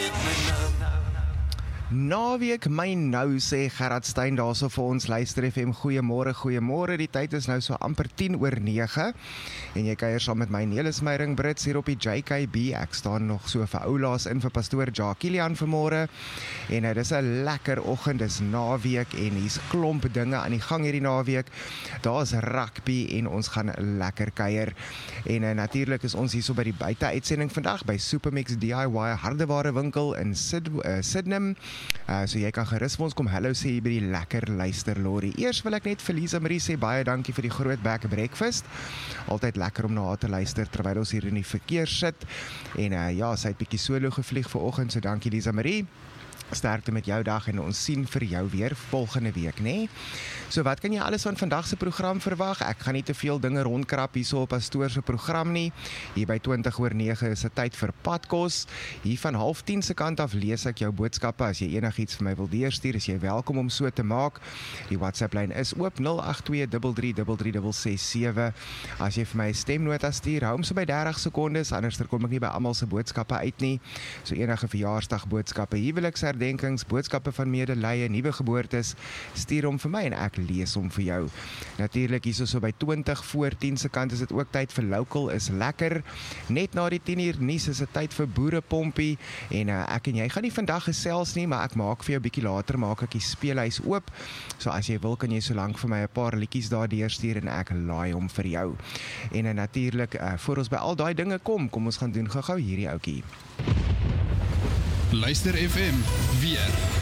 Naweek my nou, sê Gerard Stein daarso vir ons Luister FM. Goeiemôre, die tyd is nou so amper 10:09 en jy kuier saam met my Nelis Meyring Brits hier op die JKB. Ek staan nog so vir oulaas in vir pastoor Jacques Kilian vanmôre en dis 'n lekker oggend, dis naweek en hier's klomp dinge aan die gang hierdie naweek. Daar's rugby en ons gaan lekker kuier en natuurlik is ons hier so by die buite-uitsending vandag by Supermix DIY hardeware winkel in Sydenham. So jy kan gerus vir ons kom hallo sê by die lekker luisterlorry. Eers wil ek net vir Lisa Marie sê baie dankie vir die groot back breakfast. Altyd lekker om na haar te luister terwyl ons hier in die verkeer sit. En ja, sy het bietjie solo gevlieg vanoggend, so dankie Lisa Marie. Sterkte met jou dag en ons sien vir jou weer volgende week, né? So wat kan jy alles van vandag se program verwag? Ek gaan nie te veel dinge rondkrap hierso op pastoor se program nie. Hier by 20:09 is dit tyd vir padkos. Hier van 9:30 se kant af lees ek jou boodskappe. As jy enigiets vir my wil deurstuur, is jy welkom om so te maak. Die WhatsApp lyn is oop 082333367. As jy vir my 'n stemnota stuur, hou hom so by 30 sekondes, anders kom ek nie by almal se boodskappe uit nie. So enige verjaarsdag boodskappe, huweliksherdenkings, boodskappe van medelee, nuwe geboortes, stuur hom vir my en ek lees hom vir jou. Natuurlik hierso so by 20:10 se kant is dit ook tyd vir Local is lekker. Net na die 10:00 nuus is dit tyd vir Boerepompie en ek en jy gaan nie vandag gesels nie, maar ek maak vir jou bietjie later maak ek die speelhuis oop. So as jy wil kan jy so lank vir my 'n paar liedjies daar deurstuur en ek laai hom vir jou. En natuurlik voor ons by al daai dinge kom ons gaan doen gou-gou hierdie ouetjie. Luister FM weer.